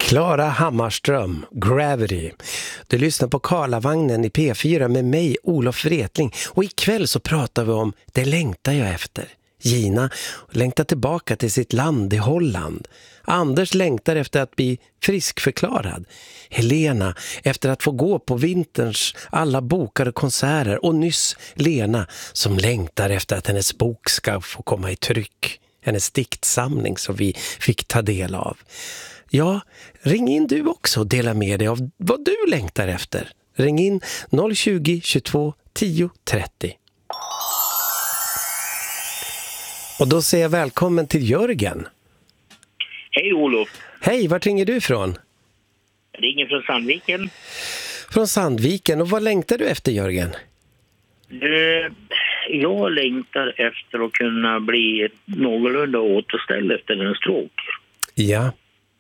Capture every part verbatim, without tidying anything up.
Klara Hammarström, Gravity. Du lyssnar på Karlavagnen i P fyra med mig, Olof Wretling. Och ikväll så pratar vi om Det längtar jag efter. Gina längtar tillbaka till sitt land i Holland. Anders längtar efter att bli friskförklarad. Helena efter att få gå på vinterns alla bokade konserter. Och nyss Lena som längtar efter att hennes bok ska få komma i tryck. Hennes diktsamling som vi fick ta del av. Ja, ring in du också och dela med dig av vad du längtar efter. Ring in noll tjugo, tjugotvå, tio, trettio. Och då säger jag välkommen till Jörgen. Hej Olof. Hej, vart ringer du ifrån? Jag ringer från Sandviken. Från Sandviken, och vad längtar du efter, Jörgen? Du, jag längtar efter att kunna bli någorlunda återställd efter en stroke. Ja.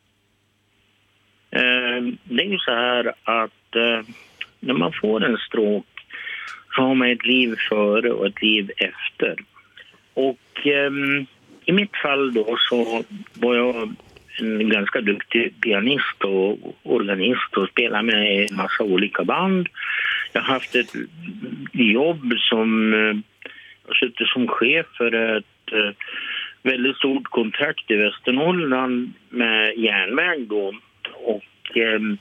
Det är ju så här att när man får en stroke så har man ett liv före och ett liv efter. Och i mitt fall då så var jag en ganska duktig pianist och organist och spelade med i en massa olika band. Jag har haft ett jobb som jag suttit som chef för ett väldigt stort kontrakt i Västernorrland med järnväg då. Och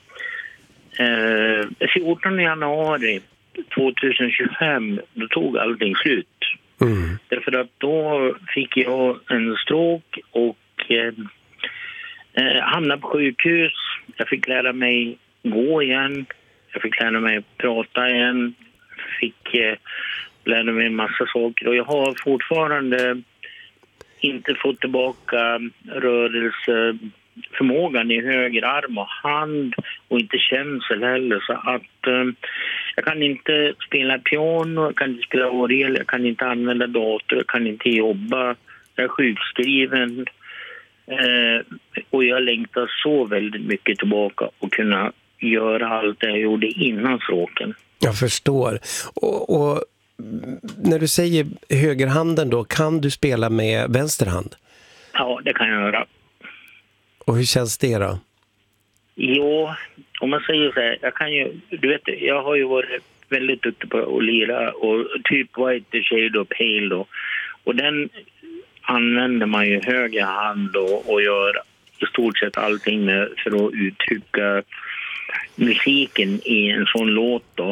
eh, fjortonde januari tjugohundratjugofem då tog allting slut. Mm. Därför att då fick jag en stroke och eh, hamnade på sjukhus. Jag fick lära mig gå igen. Jag fick lära mig prata igen. Fick eh, lära mig en massa saker. Och jag har fortfarande inte fått tillbaka rörelseförmågan i höger arm och hand och inte känsel heller. Så att eh, jag kan inte spela piano, jag kan inte spela orgel, jag kan inte använda dator, jag kan inte jobba. Jag är sjukskriven. Eh, och jag längtar så väldigt mycket tillbaka och kunna göra allt det jag gjorde innan stroken. Jag förstår. Och, och när du säger högerhanden då, kan du spela med vänsterhand? Ja, det kan jag göra. Och hur känns det då? Jo, om man säger så här, jag kan ju, du vet, jag har ju varit väldigt duktig på att lira och typ White Shade och Pale då. Och den använder man ju höger hand då och gör i stort sett allting med för att uttrycka musiken i en sån låt då.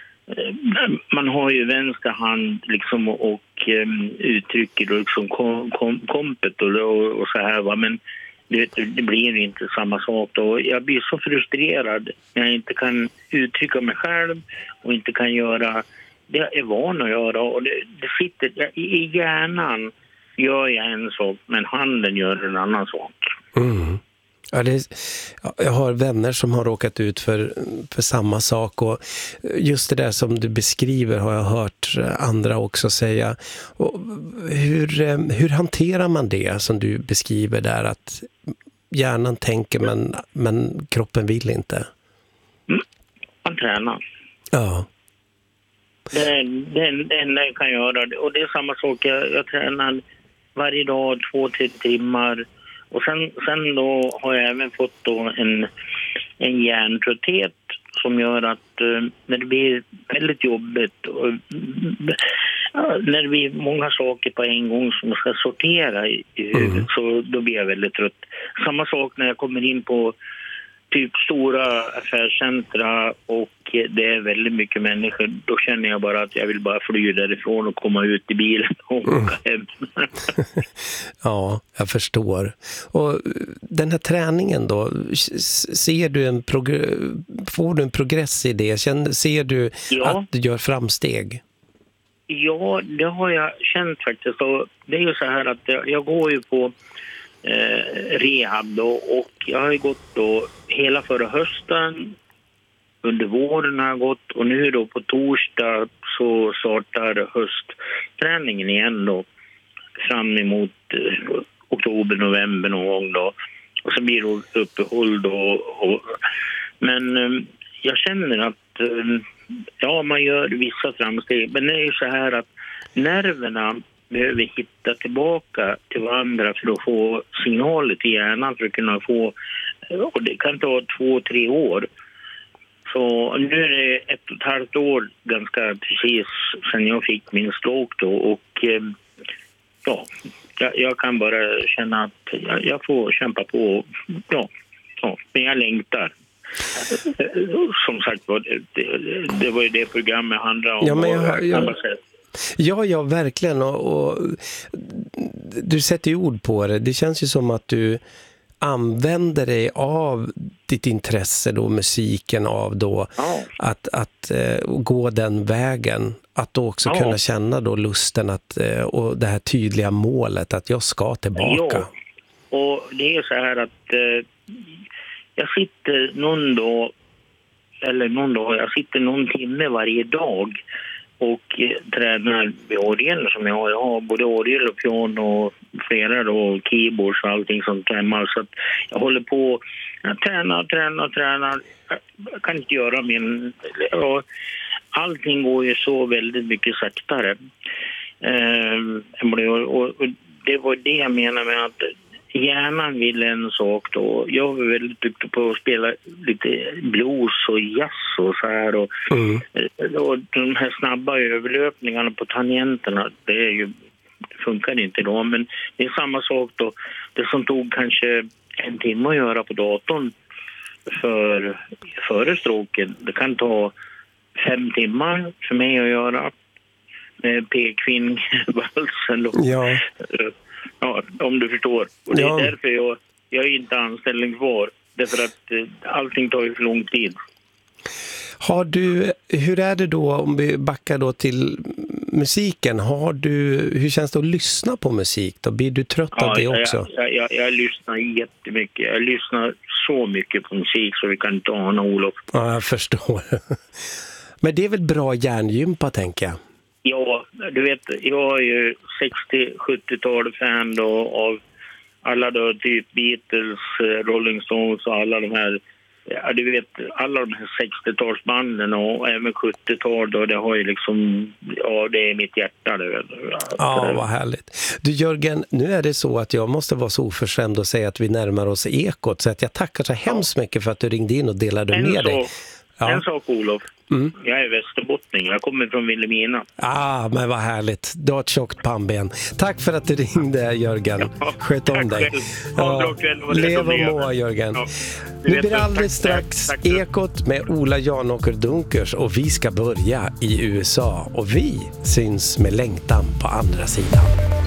Man har ju vänster hand liksom och um, uttrycker då liksom kom, kom, kompet och, och, och så här va, men det, det blir inte samma sak då. Jag blir så frustrerad när jag inte kan uttrycka mig själv och inte kan göra det jag är van att göra och det, det sitter jag, i hjärnan gör jag en sak men handen gör en annan sak. Mm. Ja, det, jag har vänner som har råkat ut för, för samma sak och just det där som du beskriver har jag hört andra också säga. Och hur, hur hanterar man det som du beskriver där att hjärnan tänker men, men kroppen vill inte? Mm. Man tränar. Ja. Det är det, det enda jag kan göra och det är samma sak, jag, jag tränar varje dag två, tre timmar. Och sen, sen då har jag även fått då en, en hjärntrötthet som gör att uh, när det blir väldigt jobbigt och uh, när det blir många saker på en gång som man ska sortera i, i huvudet mm. så då blir jag väldigt trött. Samma sak när jag kommer in på typ stora affärscentra och det är väldigt mycket människor, då känner jag bara att jag vill bara fly därifrån och komma ut i bilen och mm. åka hem. Ja, jag förstår. Och den här träningen då, ser du en progr- får du en progress i det? Känner, ser du ja. att du gör framsteg? Ja, det har jag känt faktiskt. Och det är ju så här att jag, jag går ju på Eh, rehab då och jag har ju gått då hela förra hösten, under våren har jag gått och nu då på torsdag så startar höstträningen igen då fram emot eh, oktober, november någon gång då och så blir det uppehåll då och, men eh, jag känner att eh, ja man gör vissa framsteg men det är ju så här att nerverna behöver hitta tillbaka till varandra för att få signaler till hjärnan för att kunna få och det kan ta två, tre år. Så nu är det ett och ett halvt år ganska precis sedan jag fick min stroke då, och eh, ja, jag, jag kan bara känna att jag, jag får kämpa på, ja, ja, men jag längtar. Som sagt var, det, det, det var ju det programmet handlade om. Ja, men jag, jag, ja, ja, verkligen. Och, och du sätter ju ord på det. Det känns ju som att du använder dig av ditt intresse då, musiken, av då ja. att, att uh, gå den vägen, att då också ja. kunna känna då lusten att, uh, och det här tydliga målet att jag ska tillbaka. Ja, och det är så här att uh, jag sitter någon dag, eller någon dag, jag sitter någon timme varje dag och eh, tränar med orgel som jag har. Jag har både orgel och piano och flera då, keyboards och allting sånt hemma. Så att jag håller på, jag tränar, tränar, tränar. Jag kan inte göra min... Och allting går ju så väldigt mycket saktare. Eh, och, och det var det jag menar med att hjärnan vill en sak då. Jag var väldigt duktig på att spela lite blues och jazz och så här. Och, mm. och de här snabba överlöpningarna på tangenterna, det är ju, det funkar inte då. Men det är samma sak då. Det som tog kanske en timme att göra på datorn för, före stråken, det kan ta fem timmar för mig att göra med P-Kvinn-valsen då. Ja. Ja, om du förstår. Och det är ja. därför jag, jag är inte anställningsbar. Därför att eh, allting tar ju för lång tid. Har du, hur är det då om vi backar då till musiken? Har du, hur känns det att lyssna på musik då? Blir du trött ja, av det också? Jag, jag, jag, jag lyssnar jättemycket. Jag lyssnar så mycket på musik så vi kan inte ana, Olof. Ja, jag förstår. Men det är väl bra hjärngympa, tänker jag? Ja, du vet, jag är ju sextio-sjuttio-tal-fan då av alla då, typ Beatles, Rolling Stones och alla de här, ja, du vet, alla de här sextio-talsbanden och även sjuttio-tal då, det har ju liksom, ja, det är mitt hjärta. Det, ja, vad härligt. Du Jörgen, nu är det så att jag måste vara så oförskämd och säga att vi närmar oss Ekot, så att jag tackar så hemskt mycket för att du ringde in och delade en med så, dig. Ja. En sak, Olof. Mm. Jag är västerbottning. Jag kommer från Vilhelmina. Ah, men vad härligt. Du har ett tjockt pannben. Tack för att du ringde, Jörgen. Ja, sköt om dig. Ja, lev och må, Jörgen. Ja, vi blir alldeles strax tack, tack. Ekot med Ola Janåker Dunkers, och vi ska börja i U S A. Och vi syns med längtan på andra sidan.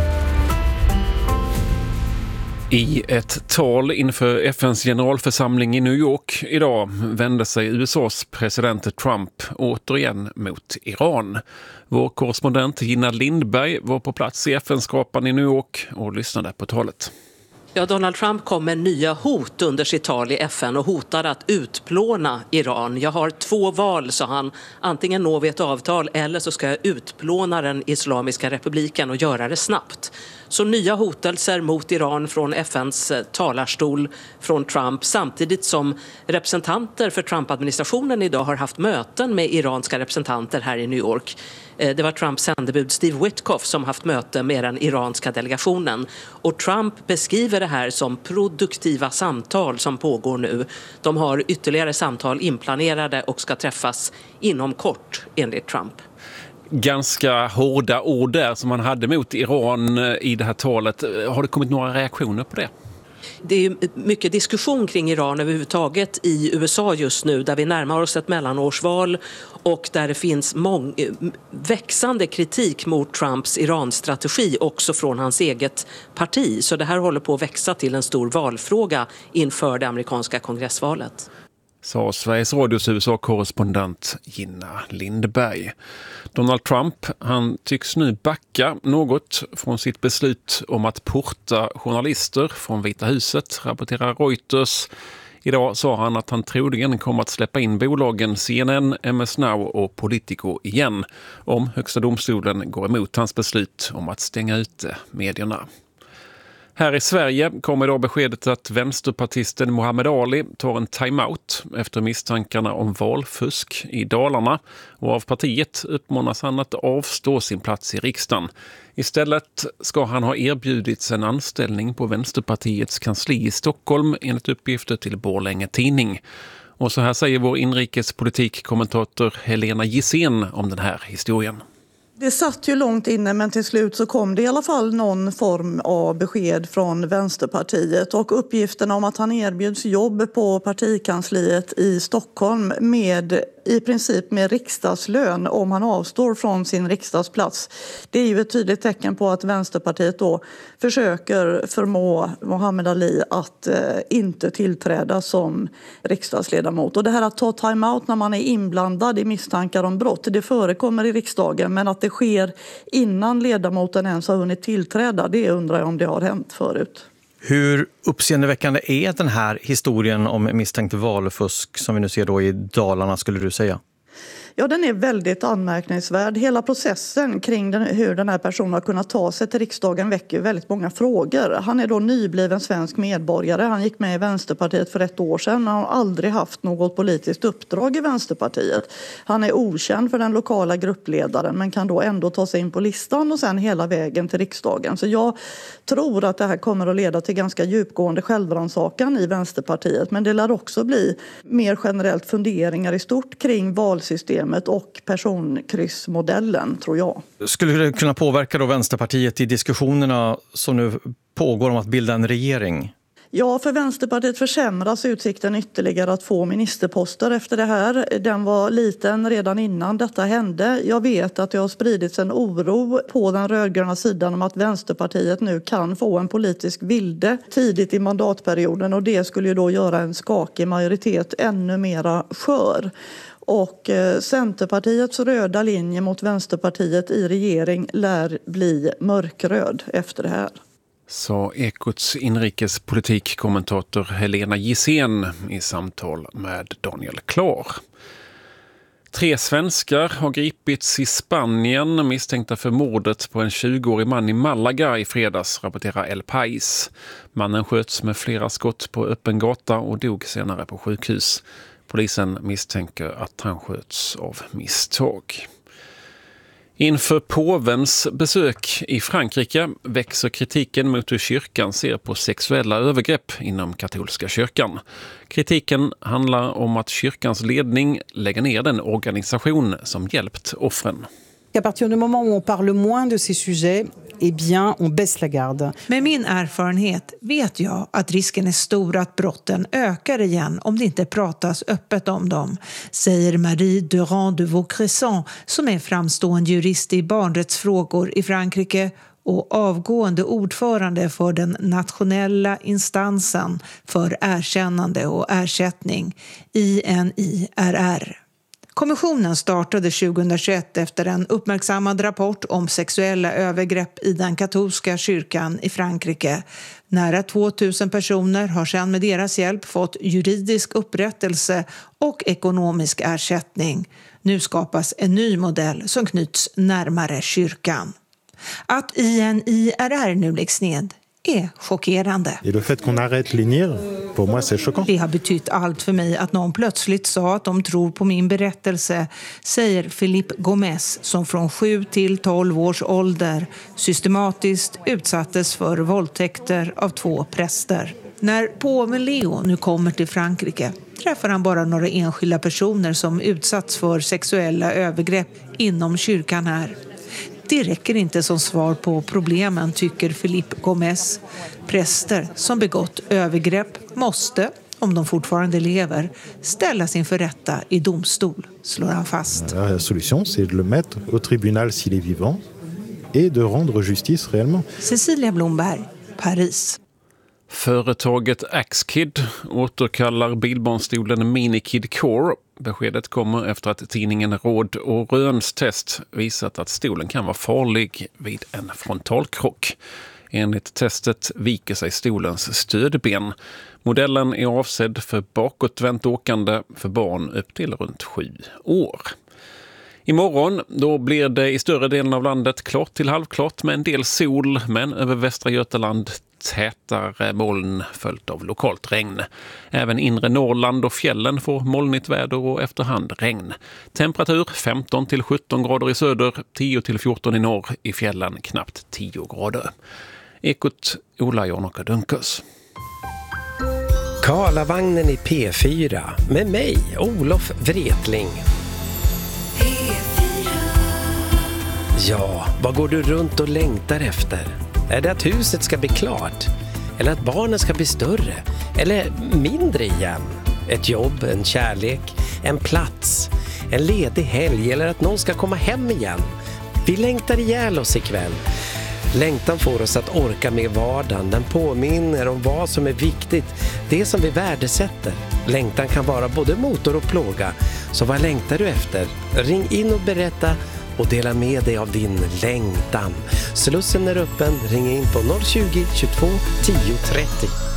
I ett tal inför F N:s generalförsamling i New York idag vände sig U S A:s president Trump återigen mot Iran. Vår korrespondent Gina Lindberg var på plats i F N-skrapan i New York och lyssnade på talet. Ja, Donald Trump kom med nya hot under sitt tal i F N och hotade att utplåna Iran. Jag har två val, sa han. Antingen når vi ett avtal eller så ska jag utplåna den Islamiska republiken och göra det snabbt. Så nya hotelser mot Iran från F N:s talarstol från Trump, samtidigt som representanter för Trump-administrationen idag har haft möten med iranska representanter här i New York. Det var Trumps sändebud Steve Witkoff som haft möte med den iranska delegationen. Och Trump beskriver det här som produktiva samtal som pågår nu. De har ytterligare samtal inplanerade och ska träffas inom kort, enligt Trump. Ganska hårda ord där som man hade mot Iran i det här talet. Har det kommit några reaktioner på det? Det är mycket diskussion kring Iran överhuvudtaget i U S A just nu, där vi närmar oss ett mellanårsval och där det finns mång- växande kritik mot Trumps Iran-strategi också från hans eget parti. Så det här håller på att växa till en stor valfråga inför det amerikanska kongressvalet. Sa Sveriges Radios U S A-korrespondent Gina Lindberg. Donald Trump, han tycks nu backa något från sitt beslut om att porta journalister från Vita huset, rapporterar Reuters. Idag sa han att han troligen kommer att släppa in bolagen C N N, M S Now och Politico igen om Högsta domstolen går emot hans beslut om att stänga ute medierna. Här i Sverige kommer idag beskedet att vänsterpartisten Muhammad Ali tar en timeout efter misstankarna om valfusk i Dalarna. Och av partiet uppmanas han att avstå sin plats i riksdagen. Istället ska han ha erbjudits en anställning på Vänsterpartiets kansli i Stockholm enligt uppgifter till Borlänge Tidning. Och så här säger vår inrikespolitikkommentator Helena Gissén om den här historien. Det satt ju långt inne, men till slut så kom det i alla fall någon form av besked från Vänsterpartiet. Och uppgiften om att han erbjuds jobb på partikansliet i Stockholm med i princip med riksdagslön om han avstår från sin riksdagsplats. Det är ju ett tydligt tecken på att Vänsterpartiet då försöker förmå Muhammad Ali att eh, inte tillträda som riksdagsledamot. Och det här att ta timeout när man är inblandad i misstankar om brott, det förekommer i riksdagen, men att det sker innan ledamoten ens har hunnit tillträda, det undrar jag om det har hänt förut. Hur uppseendeväckande är den här historien om misstänkt valfusk som vi nu ser då i Dalarna, skulle du säga? Ja, den är väldigt anmärkningsvärd. Hela processen kring den, hur den här personen har kunnat ta sig till riksdagen väcker väldigt många frågor. Han är då nybliven svensk medborgare. Han gick med i Vänsterpartiet för ett år sedan. Han har aldrig haft något politiskt uppdrag i Vänsterpartiet. Han är okänd för den lokala gruppledaren men kan då ändå ta sig in på listan och sen hela vägen till riksdagen. Så jag tror att det här kommer att leda till ganska djupgående självrannsakan i Vänsterpartiet. Men det lär också bli mer generellt funderingar i stort kring valsystemet och personkryssmodellen, tror jag. Skulle det kunna påverka då Vänsterpartiet i diskussionerna som nu pågår om att bilda en regering? Ja, för Vänsterpartiet försämras utsikten ytterligare att få ministerposter efter det här. Den var liten redan innan detta hände. Jag vet att det har spridits en oro på den rödgröna sidan om att Vänsterpartiet nu kan få en politisk vilde tidigt i mandatperioden, och det skulle ju då göra en skakig majoritet ännu mera skör. Och Centerpartiets röda linje mot Vänsterpartiet i regering lär bli mörkröd efter det här. Sa Ekots inrikespolitikkommentator Helena Gissén i samtal med Daniel Klar. Tre svenskar har gripits i Spanien misstänkta för mordet på en tjugoårig man i Malaga i fredags, rapporterar El País. Mannen sköts med flera skott på öppen gata och dog senare på sjukhus. Polisen misstänker att han sköts av misstag. Inför påvens besök i Frankrike växer kritiken mot hur kyrkan ser på sexuella övergrepp inom katolska kyrkan. Kritiken handlar om att kyrkans ledning lägger ner den organisation som hjälpt offren. À partir du moment où on parle moins de ces sujets, eh bien, on baisse la garde. Med min erfarenhet vet jag att risken är stor att brotten ökar igen om det inte pratas öppet om dem, säger Marie Durand de Vaucresson, som är framstående jurist i barnrättsfrågor i Frankrike och avgående ordförande för den nationella instansen för erkännande och ersättning, I N I R R. Kommissionen startade tjugohundratjugoett efter en uppmärksammad rapport om sexuella övergrepp i den katolska kyrkan i Frankrike. Nära tvåtusen personer har sedan med deras hjälp fått juridisk upprättelse och ekonomisk ersättning. Nu skapas en ny modell som knyts närmare kyrkan. Att I N I R R nu läggs ned är chockerande. Et le fait qu'on arrête l'I N I R, pour moi c'est choquant. Det har betytt allt för mig att någon plötsligt sa att de tror på min berättelse, säger Philippe Gomez, som från sju till tolv års ålder systematiskt utsattes för våldtäkter av två präster. När påven Leo nu kommer till Frankrike träffar han bara några enskilda personer som utsatts för sexuella övergrepp inom kyrkan här. Det räcker inte som svar på problemen, tycker Philippe Gomez. Präster som begått övergrepp måste, om de fortfarande lever, ställas inför rätta i domstol, slår han fast. La solution c'est de le mettre au tribunal s'il est vivant et de rendre justice réellement. Cecilia Blomberg, Paris. Företaget Axkid återkallar bilbarnstolen Minikid Core. Beskedet kommer efter att tidningen Råd och Röns test visat att stolen kan vara farlig vid en frontalkrock. Enligt testet viker sig stolens stödben. Modellen är avsedd för bakåtvänt åkande för barn upp till runt sju år. Imorgon då blir det i större delen av landet klart till halvklart med en del sol, men över Västra Götaland tätare moln följt av lokalt regn. Även inre Norrland och fjällen får molnigt väder och efterhand regn. Temperatur femton till sjutton grader i söder, tio till fjorton i norr, i fjällen knappt tio grader. Ekot Ola Jarnoka Dunkers. Karlavagnen i P fyra med mig, Olof Wretling. Ja, vad går du runt och längtar efter? Är det att huset ska bli klart? Eller att barnen ska bli större? Eller mindre igen? Ett jobb, en kärlek, en plats, en ledig helg eller att någon ska komma hem igen? Vi längtar ihjäl oss ikväll. Längtan får oss att orka med vardagen. Den påminner om vad som är viktigt, det som vi värdesätter. Längtan kan vara både motor och plåga. Så vad längtar du efter? Ring in och berätta och dela med dig av din längtan. Slussen är öppen. Ring in på noll tjugo, tjugotvå, tio trettio.